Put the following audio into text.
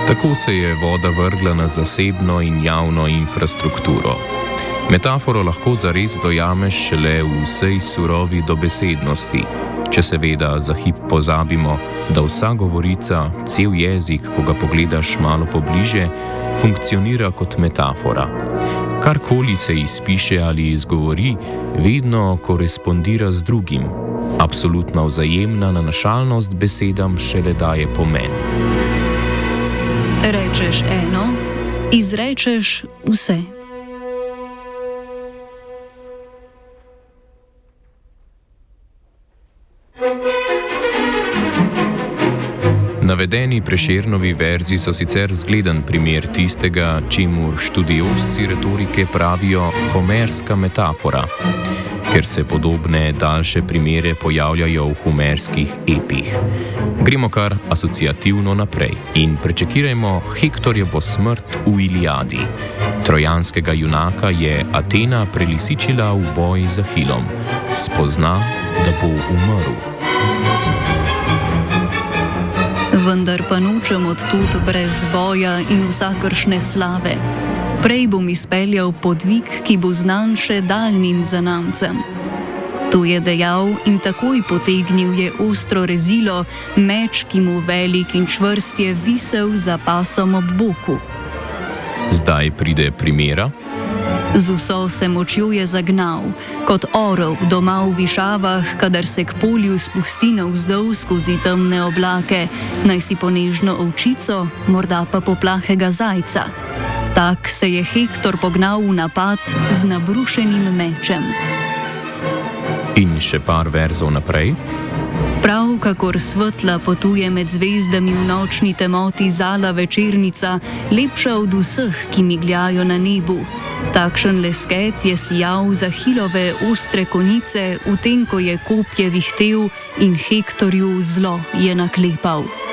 Tako se je voda vrgla na zasebno in javno infrastrukturo. Metaforo lahko zares dojameš šele v vsej surovi dobesednosti, če seveda za hip pozabimo, da vsa govorica, cel jezik, ko ga pogledaš malo pobliže, funkcionira kot metafora. Karkoli se izpiše ali izgovori, vedno korespondira z drugim. Absolutna vzajemna nanašalnost besedam šele daje pomen. Rečeš eno, izrečeš vse. Navedeni Prešernovi verzi so sicer zgleden primer tistega, čemur študiozci retorike pravijo homerska metafora, ker se podobne daljše primere pojavljajo v homerskih epih. Gremo kar asociativno naprej in prečekirajmo Hektorjevo smrt v Iliadi. Trojanskega junaka je Atena prelisičila v boj z Ahilom. Spozna, da bo umrl. Vendar pa nočem odtud brez boja in vsakršne slave. Prej bom izpeljal podvig, ki bo znan še daljnim zanamcem. To je dejal in takoj potegnil je ostro rezilo, meč, ki mu velik in čvrst je visel za pasom ob boku. Zdaj pride primera. Z vso se močjo je zagnal, kot orel doma v višavah, kadar se k polju spusti navzdol skozi temne oblake, naj si ponežno ovčico, morda pa poplahega zajca. Tak se je Hektor pognal v napad z nabrušenim mečem. In še par verzov naprej. Prav kakor svetla potuje med zvezdami v nočni temoti zala večernica, lepša od vseh, ki migljajo na nebu. Takšen lesket je sijal za Ahilove ostre konice, v tem, ko je kopje vihtel in Hektorju zlo je naklepal.